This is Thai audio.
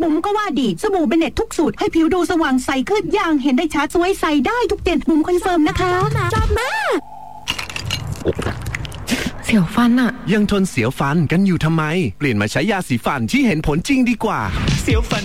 บุ๋มก็ว่าดีสบู่เบเน็ตทุกสูตรให้ผิวดูสว่างใสขึ้นอย่างเห็นได้ชัดสวยใสได้ทุกเดือนบุ๋มคอนเฟิร์มนะคะชอบมากเสียวฟันอะยังทนเสียวฟันกันอยู่ทำไมเปลี่ยนมาใช้ยาสีฟันที่เห็นผลจริงดีกว่าเสียวฟัน